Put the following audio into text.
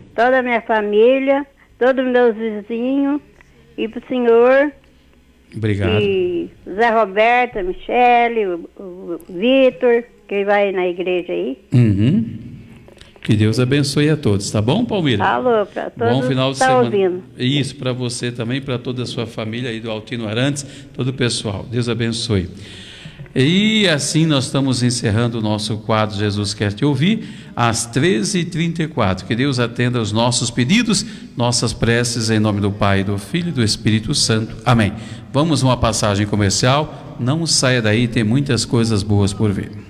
toda a minha família, todos os meus vizinhos, e para o senhor. Obrigado. E Zé Roberto, a Michele, o Vitor, que vai na igreja aí. Que Deus abençoe a todos, tá bom, Palmira? Alô, para todos. Bom final de tá semana. Ouvindo. Isso, para você também, para toda a sua família aí do Altino Arantes, todo o pessoal. Deus abençoe. E assim nós estamos encerrando o nosso quadro Jesus Quer Te Ouvir, às 13h34. Que Deus atenda os nossos pedidos, nossas preces, em nome do Pai, do Filho e do Espírito Santo. Amém. Vamos uma passagem comercial. Não saia daí, tem muitas coisas boas por vir.